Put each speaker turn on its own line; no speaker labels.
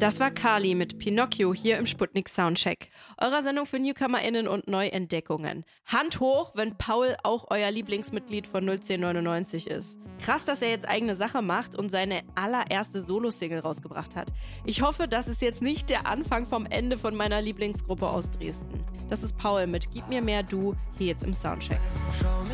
Das war Kali mit Pinocchio hier im Sputnik Soundcheck. Eurer Sendung für NewcomerInnen und Neuentdeckungen. Hand hoch, wenn Paul auch euer Lieblingsmitglied von 01099 ist. Krass, dass er jetzt eigene Sache macht und seine allererste Solo-Single rausgebracht hat. Ich hoffe, das ist jetzt nicht der Anfang vom Ende von meiner Lieblingsgruppe aus Dresden. Das ist Paul mit Gib mir mehr du, hier jetzt im Soundcheck.